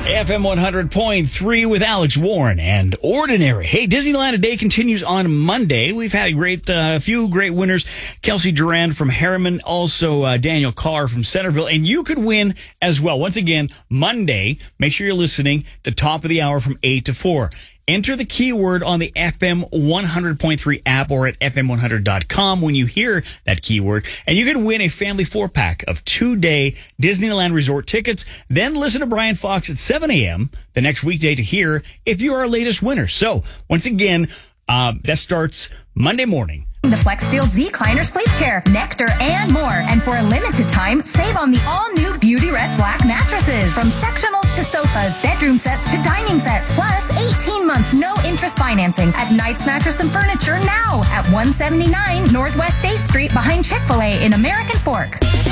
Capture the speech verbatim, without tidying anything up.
F M one hundred point three with Alex Warren and Ordinary. Hey, Disneyland Today continues on Monday. We've had a great, uh, few great winners. Kelsey Durand from Harriman, also uh, Daniel Carr from Centerville, and you could win as well. Once again, Monday, make sure you're listening, the top of the hour from eight to four. Enter the keyword on the F M one hundred point three app or at F M one hundred dot com when you hear that keyword, and you could win a family four-pack of two-day Disneyland Resort tickets. Then listen to Brian Fox at seven a.m. the next weekday to hear if you're our latest winner. So, once again, uh, that starts Monday morning. The FlexSteel Z-Cliner Sleep Chair, Nectar, and more. And for a limited time, save on the all-new Beautyrest Black mattresses. From sectionals to sofas, bedroom sets to dining sets, plus eighteen-month no-interest financing at Knight's Mattress and Furniture now at one seventy-nine Northwest State Street behind Chick-fil-A in American Fork.